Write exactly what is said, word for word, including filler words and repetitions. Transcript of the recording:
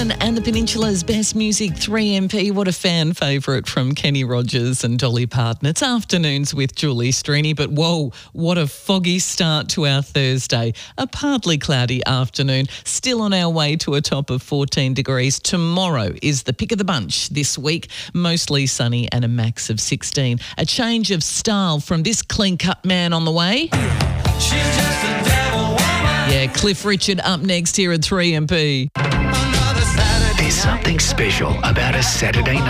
Brisbane and the Peninsula's best music, three M P. What a fan favourite from Kenny Rogers and Dolly Parton. It's Afternoons with Julie Strini, but whoa, what a foggy start to our Thursday. A partly cloudy afternoon, still on our way to a top of fourteen degrees. Tomorrow is the pick of the bunch this week, mostly sunny and a max of sixteen. A change of style from this clean-cut man on the way. She's just a devil woman. Yeah, Cliff Richard up next here at three M P. There's something special about a Saturday night.